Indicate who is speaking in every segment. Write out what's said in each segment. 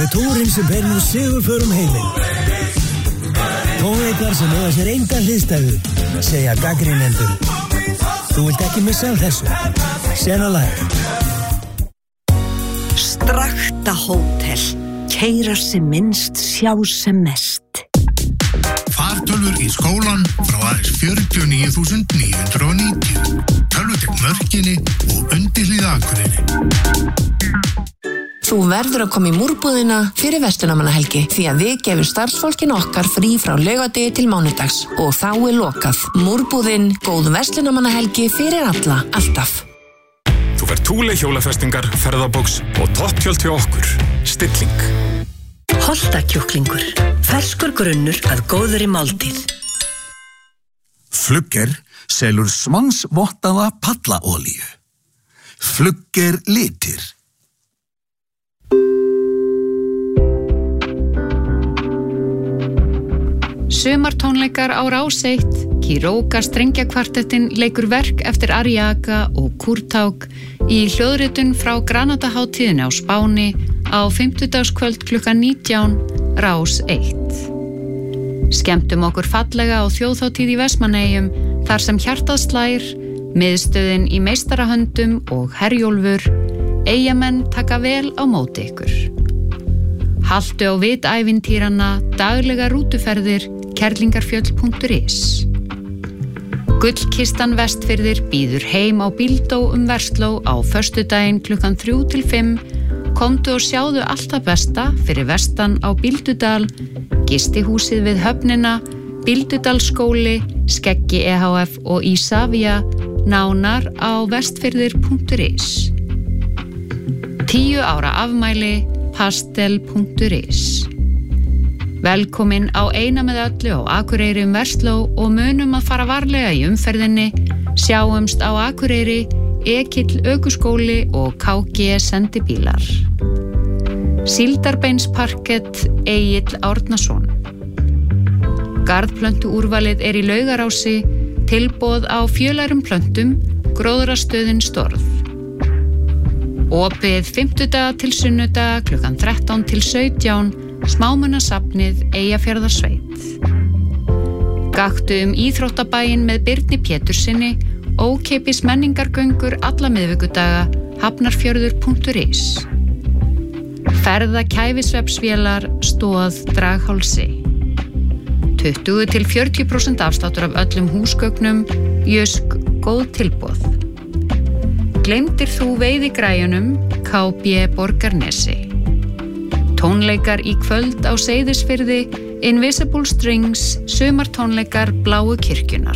Speaker 1: Túrin sem ber nú sigurför heiminn. Tónleikar sem eiga sér enga hliðstæðu, segja gagnrýnendur. Þú vilt ekki missa af þessu. Sena Live.
Speaker 2: Strakta hótel. Keyra sem minnst, sjá sem mest.
Speaker 3: Fartölvur í skólan frá aðeins 49.990. Tölvutekn Mörkinni og undirhlíð Akureyri.
Speaker 4: Þú verður að koma í múrbúðina fyrir verslunarmannahelgi því að við gefum starfsfólkinu okkar frí frá laugardegi til mánudags og þá lokað. Múrbúðin, góð verslunarmannahelgi fyrir alla, alltaf.
Speaker 5: Þú fær Thule hjólafestingar, ferðabóks og topptjöld hjá okkur. Stilling.
Speaker 2: Holtakjúklingur. Ferskur grunnur að góðri máltíð.
Speaker 3: Flugger selur svansvottaða pallaolíu. Flugger litir.
Speaker 6: Sumartónleikar á Rás 1, Kiroga strengjakvartettin leikur verk eftir Ariaka og Kurtaug í hljóðritun frá Granadahátíðinni á Spáni á 50-dagskvöld klukkan 19, Rás 1. Skemmtum okkur fallega á þjóðhátíð í Vestmannaeyjum þar sem hjartað slær, miðstöðin í meistarahöndum og Herjólfur, Eyjamenn taka vel á móti ykkur. Haltu á vitævintýrana, daglega rútuferðir, kerlingarfjöll.is. Gullkistan Vestfirðir býður heim á Bíldó Versló á föstudaginn klukkan 3 til 5. Komdu og sjáðu allt það besta fyrir vestan á Bíldudal, gistihúsið við höfnina, Bíldudalsskóli, Skeggi EHF og Ísavía, nánar á vestfirðir.is. 10 ára afmæli, pastel.is. Velkomin á eina með öllu á Akureyri Versló og munum að fara varlega í umferðinni. Sjáumst á Akureyri, Ekill ökuskóli og KG sendibílar. Síldarbeinsparkett Egill Árnason. Garðplöntu úrvalið í Laugarási, tilboð á fjölærum plöntum, gróðrastöðin Storð. Opið 50 til sunnudag klukkan 13 til 17, smámunasafnið Eyjafjarðarsveit. Gakktu íþróttabæinn með Birni Pétursinni, ókeypis menningargöngur alla miðvikudaga, hafnarfjörður.is. Ferða kæfisvefsvélar, Stoð, Draghálsi. 20 til 40% afsláttur af öllum húsgögnum, Jysk, góð tilboð. Gleymdir þú veiðigræjunum, KB Borgarnesi. Tónleikar í kvöld á Seyðisfirði, Invisible Strings, sumartónleikar Bláu kirkjunar.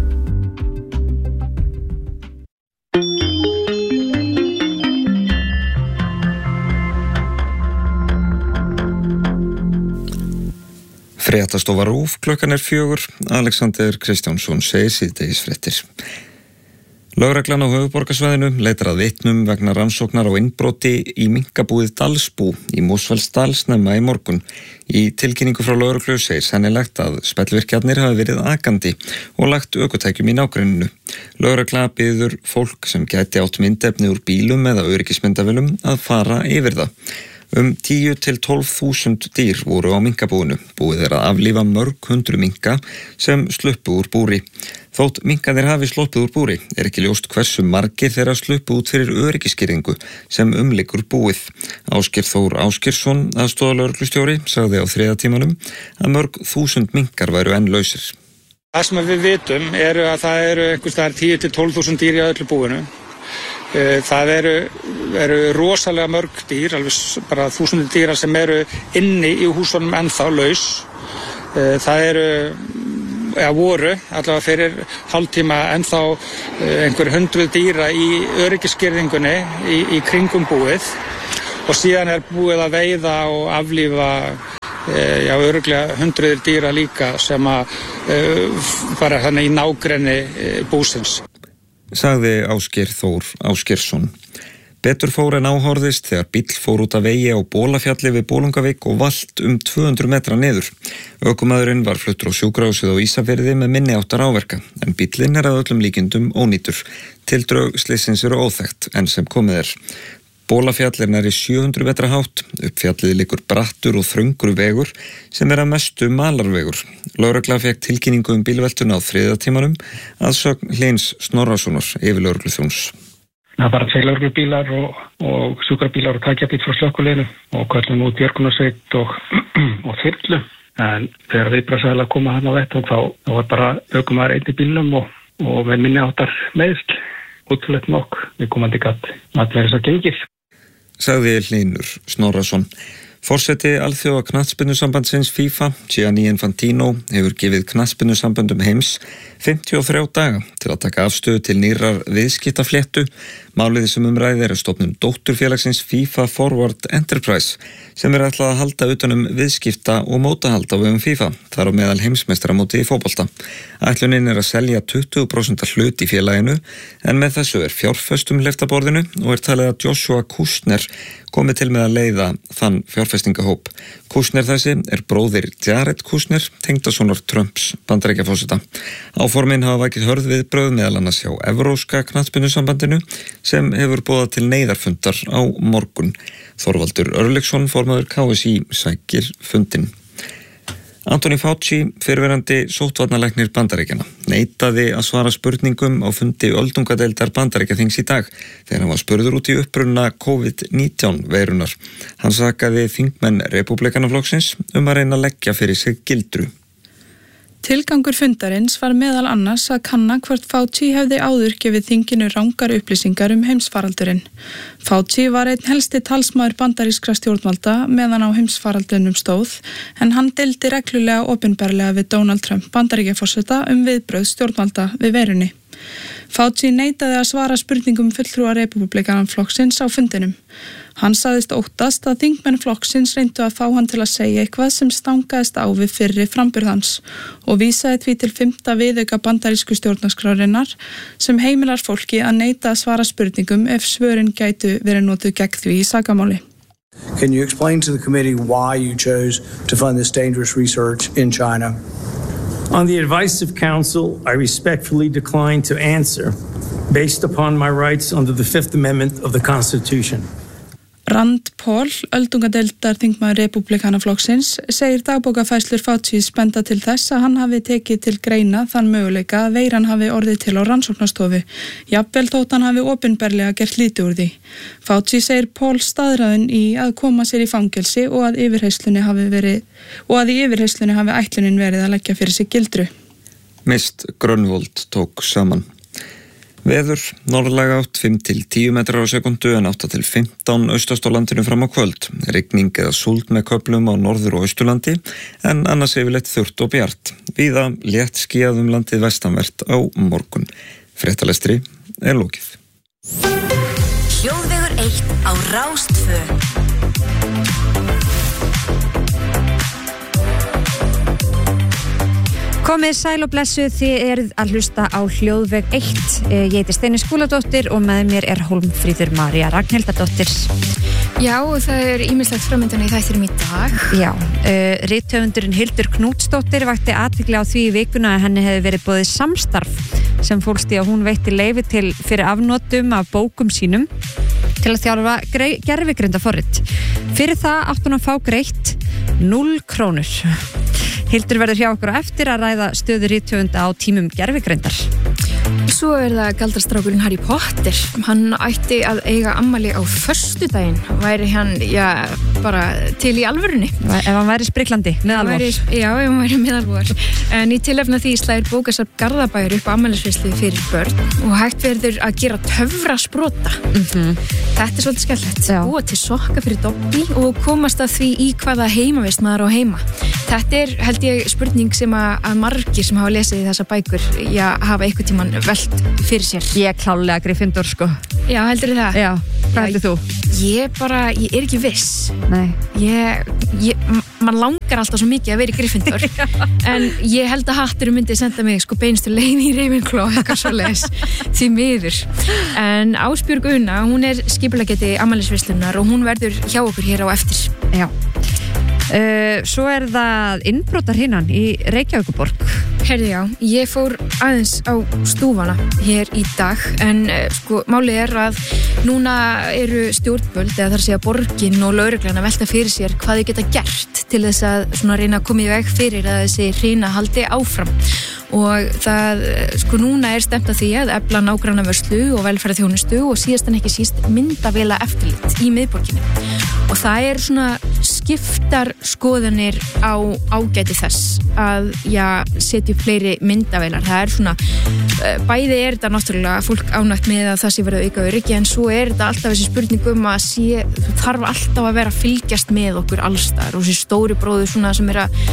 Speaker 7: Fréttastofa RÚV, klukkan 4, Alexander Kristjánsson segir síðdegisfréttir. Lögreglan á höfuðborgarsvæðinu leitar að vitnum vegna rannsóknar á innbroti í minkabúið Dalsbú í Mosfellsdal snemma í morgun. Í tilkynningu frá lögreglu segir sennilegt að spellvirkjarnir hafi verið akandi og lagt ökutækjum í nágrenninu. Lögregla biður fólk sem gæti átt myndefni úr bílum eða öryggismyndavélum að fara yfir það. 10 til 12.000 dýr voru á minkabúinu. Búið að aflífa mörg hundru minka sem sluppu úr búri. Þótt minkarnir hafi sloppið úr búri ekki ljóst hversu margir þeirra sluppu út fyrir öryggisgirðingu sem umlykur búið. Ásgeir Þór Ásgeirsson, aðstoðarlögreglustjóri, sagði á 3. tímanum að mörg þúsund minkar væru enn lausir.
Speaker 8: Það sem við vitum að það eru einhvers staðar 10 til 12.000 dýr í öllu búinu. Það eru rosalega mörg dýr, alveg bara 1000 dýra sem eru inni í húsunum ennþá laus. Það voru allavega fyrir hálftíma ennþá einhver 100 dýra í öryggisgirðingunni í kringum búið og síðan búið að veiða og aflífa örugglega 100 dýra líka sem bara þannig í nágrenni búsins.
Speaker 7: Sagði Ásgeir Þór Ásgeirsson. Betur fór en áhorðist þegar bíll fór út af vegi á Bólafjalli við Bolungavík og valt 200 metra niður. Ökumaðurinn var fluttur á sjúkrahúsið á Ísafirði með minni áttar áverka, en bíllinn að öllum líkindum ónýtur. Tildrög slyssins eru óþekkt, en sem komið Bólafjall nærri 700 metra hátt, upp fjallið liggur brattur og þröngur vegur sem að mestu malarvegur. Lögregla fékk tilkynningu bílveltuna á 3. tímanum að sögn Hlyns Snorrasonar yfirlögregluþjóns.
Speaker 8: Það bara 2 lögreglubílar og sjúkrabílar og tækjabíl frá slökkviliðinu og köllum út björgunarsveit og þyrlu. En þegar viðbragðsaðilar koma þarna á vettvang þá var bara ökumaður einn í bílnum og með minni áttar meiðsl. Útflett nokk, við komandi gat allir þess að gengið.
Speaker 7: Sagði Hlynur Snorrason. Forseti Alþjóða knattspyrnusambandsins FIFA, Gianni Infantino, hefur gefið knattspyrnusamböndum heims 53 daga til að taka afstöðu til nýrrar viðskiptafléttu. Málið sem ræðir stofnun dótturfélagsins FIFA Forward Enterprise sem ætlað að halda utanum viðskipta og mótahald á vegum FIFA, þar á meðal heimsmeistaramóti í fótbolta. Ætlunin að selja 20% hlut í félaginu en með þessu fjárfestum hleypt að borðinu og talið að Joshua Kushner komið til með að leiða þann fjárfestingahóp. Kushner þessi bróðir Jared Kushner, tengdasonar Trumps Bandaríkjaforseta. Áformin hafa vakið hörð viðbrögð meðal annars hjá Evrópska knattspyrnusambandinu sem hefur boðað til neyðarfundar á morgun. Þorvaldur Örlygsson, formaður KSÍ, sækir fundinn. Anthony Fauci, fyrrverandi sóttvarnalæknir Bandaríkjanna, neitaði að svara spurningum á fundi öldungadeildar Bandaríkjaþings í dag þegar hann var spurður út í uppruna COVID-19 veirunar. Hann sakaði þingmenn Repúblikanaflokksins að reyna að leggja fyrir sig gildru.
Speaker 9: Tilgangur fundarins var meðal annars að kanna hvort Fauci hefði áður gefið þinginu rangar upplýsingar heimsfaraldurinn. Fauci var einn helsti talsmaður bandarískra stjórnvalda meðan á heimsfaraldrinum stóð, en hann deildi reglulega opinberlega við Donald Trump Bandaríkjaforseta viðbrögð stjórnvalda við veirunni. Fauci neitaði að svara spurningum fulltrúa Repúblikanaflokksins á fundinum. Hann sagðist óttast að þingmenn flokksins reyndu að fá hann til að segja eitthvað sem stangaðist á við fyrri framburð hans og vísaði því til 5. viðauka bandarísku stjórnarskrárinnar sem heimilar fólki að neita að svara spurningum ef svörin gætu verið notuð gegn því í sakamáli.
Speaker 10: Can you explain to the committee why you chose to fund this dangerous research in China?
Speaker 11: On the advice of counsel, I respectfully decline to answer based upon my rights under the 5th Amendment of the Constitution.
Speaker 9: Rand Paul, öldungadeildar þingmaður Repúblikanaflokksins, segir dagbókafærslur Faucis benda til þess að hann hafi tekið til greina þann möguleika að veiran hafi orðið til á rannsóknarstofu, jafnvel þótt hann hafi opinberlega gert lítið úr því. Fauci segir Paul staðráðinn í að koma sér í fangelsi og að í yfirheyrslunni hafi ætlunin verið að leggja fyrir sig gildru.
Speaker 7: Mist Grönvold tók saman. Veður, norðlæg átt 5-10 metrar á sekundu en 8-15 austast á landinu fram á kvöld. Rigning eða súld með köflum á norður- og austurlandi en annars yfirleitt þurrt og bjart. Víða létt skýjað landið vestanvert á morgun. Fréttalestri lokið.
Speaker 12: Hljóðvegur 1 á Rás 2.
Speaker 13: Komið sæl og blessuð, þið eruð að hlusta á Hljóðveg 1. Ég heiti Steini Skúladóttir og með mér Hólmfríður María Ragnhildardóttir.
Speaker 14: Já, og það ýmislegt framöndan í þættinum í dag.
Speaker 13: Já, rithöfundurinn Hildur Knútsdóttir vakti athygli á því í vikuna að henni hefði verið boðið samstarf sem fólst í að hún veitti leyfi fyrir afnotum af bókum sínum til að þjálfa gervigrindaforrit. Fyrir það átti hún að fá greitt 0 krónur. Hildur verður hjá okkur á eftir að ræða stöðu rithöfunda á tímum gervigrindar.
Speaker 14: Svo það galdrastrákurinn Harry Potter. Hann ætti að eiga afmæli á föstudaginn. Væri hann, bara til í alvörunni.
Speaker 13: Ef hann væri spriklandi, meðalvor.
Speaker 14: Já, ef hann væri meðalvor. En í tilefni af því slæðir bókasafn Garðabæjar upp afmælisveislu fyrir börn og hægt verður að gera töfrasprota. Þetta svolítið skemmtilegt. Búa til sokka fyrir Dobby og komast að því í hvaða heimavist maður á heima. Þetta held ég spurning sem að margir sem hafa lesið þessa bækur hafa einhvern tímann velt fyrir sér.
Speaker 13: Ég klálega Gryffindor, sko.
Speaker 14: Já, heldur það?
Speaker 13: Já, hvað heldur þú?
Speaker 14: Ég ekki viss.
Speaker 13: Nei.
Speaker 14: Man langar alltaf svo mikið að vera í Gryffindor en ég held að hatturinn myndi senda mig beinustu leið í Ravenclaw eitthvað svoleiðis því miður. En Ásbjörg Una, hún skipuleggjandi afmælisveislunar og hún verður hjá okkur hér á eftir.
Speaker 13: Já. Svo það innbrotarhinnan í Reykjavíkurborg.
Speaker 14: Herði já, ég fór aðeins á stúfana hér í dag en sko málið að núna eru stjórnvöld eða þar að segja borgin og lögreglan að velta fyrir sér hvað þau geta gert til þess að svona reyna að koma í veg fyrir að þessi hrina haldi áfram og það sko núna stemt að því að efla nágrannavörslu og velferðarþjónustu og síðast en ekki síst myndavéla eftirlit í miðborginni og það svona skiptar skoðanir á ágæti þess að setja fleiri myndavélar. Það svona bæði þetta náttúrulega fólk ánægt með að það sé verið auka öryggi en svo þetta alltaf þessi spurningum að þú þarf alltaf að vera að fylgjast með okkur allstar og þessi stóri bróður svona sem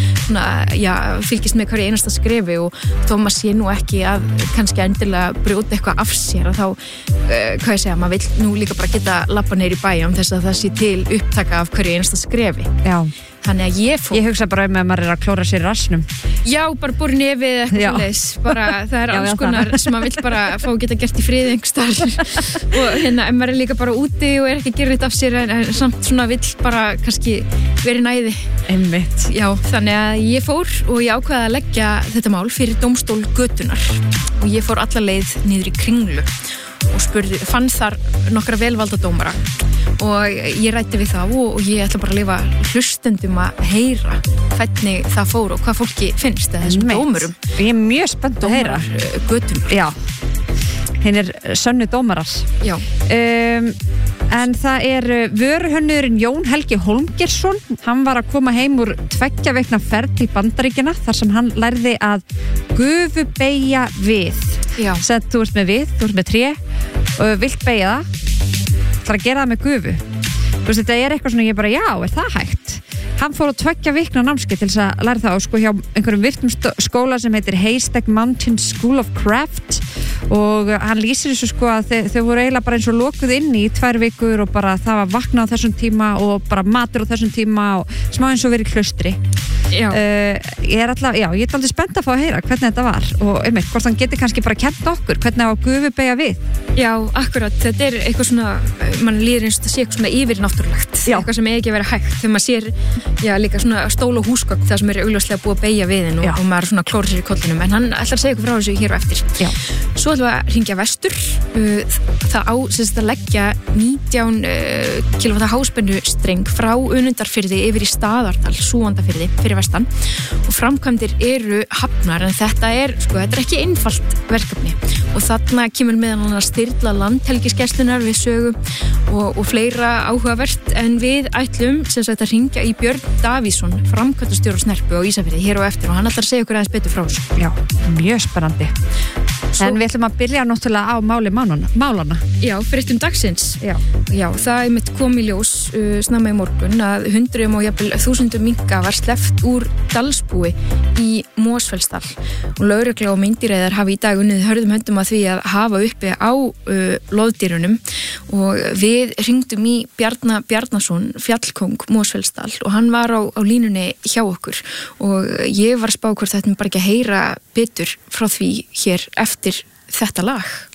Speaker 14: að fylgjast með hverju einasta skrefi og þó maður sé nú ekki að kannski endilega brjóta eitthvað af sér að þá, maður vill nú líka bara geta labba niður í bæjum þess að það sé til upptaka af hverju einasta skrefi.
Speaker 13: Já.
Speaker 14: Þannig að ég hugsa bara að maður að klóra sér í rassnum. Já, bara bór nefið eitthvað leis. Bara það alls konar sem maður vill bara fá að geta gert í friði einhvers staðar. Og ef maður líka bara úti og ekki að gera þetta af sér en samt svona vill bara kannski verið næði.
Speaker 13: Einmitt.
Speaker 14: Já, þannig að ég fór og ég ákvaði að leggja þetta mál fyrir dómstól götunnar. Og ég fór alla leið niður í Kringlu og fann þar nokkra velvalda dómara og ég ræddi við þá og ég ætla bara að lifa hlustendum að heyra hvernig það fór og hvað fólki finnst þessum dómurum.
Speaker 13: Ég mjög spennt að heyra.
Speaker 14: Götun.
Speaker 13: Já, hinn sönnu dómaras.
Speaker 14: Já.
Speaker 13: En það vöruhönnurinn Jón Helgi Hólmgeirsson, hann var að koma heim úr 2 vikna ferð til Bandaríkjanna þar sem hann lærði að gufubeygja við.
Speaker 14: Já.
Speaker 13: Sett, þú ert með við, þú ert með tré og vilt beygja það að gera það með gufu. Þú veist, þetta eitthvað svona, ég bara, já, það hægt? Hann fór á 2 vikna námskeið til þess að læra það og sko hjá einhverjum virtum skóla sem heitir Haystack Mountain School of Craft og hann lýsir þessu sko að þau voru eiginlega bara eins og lokuð inni í 2 vikur og bara það var vakna á þessum tíma og bara matur á þessum tíma og smá eins og verið í klaustri.
Speaker 14: Já.
Speaker 13: Ég aldrei spennt að fá að heyra hvernig þetta var og hvort hann geti kannski bara kennt okkur hvernig á að gufubeygja við.
Speaker 14: Já, akkurat, þetta eitthvað svona, mann líður eins og það sé eitthvað svona yfirnáttúrulegt, eitthvað sem ekki að vera hægt þegar maður sér líka svona stól og húsgögn það sem augljóslega búið að beygja viðinn og maður svona klóra sér í kollinum en hann ætlar að segja ykkur frá þessu hér og eftir.
Speaker 13: Já.
Speaker 14: Svo ætlum við að hringja vestur það á að leggja 19 kV háspennu streng frá Önundarfirði yfir í Staðardal, Súgandafirði fyrir vestan og framkvæmdir eru hafnar en þetta þetta ekki einfalt verkefni og þarna kemur meðan hann að styrla landhelgisgæslunnar við sögu og fleira áhugavert en við ætlum að hringja í Björn Davíðsson, framkvæmdastjóra Snerpu á Ísafirði hér og eftir og hann ætlar að segja okkur aðeins betur frá þessu.
Speaker 13: Já, mjög spennandi. En við ætlum að byrja náttúrulega á máli málana. Já, fréttum dagsins. Já, það mitt kom í ljós snemma í morgun að 100 og jafnvel 1000 minka var sleppt úr dalsbúi í Mosfellsdal og lögregla og meindýraðar hafa í dag unnið hörðum höndum að því að hafa uppi á loðdýrunum og við hringdum í Bjarna Bjarnason, fjallkóng Mosfellsdal og hann var á línunni hjá okkur og ég var að spá hvort þetta bara ekki að heyra betur frá því hér eftir þetta lag.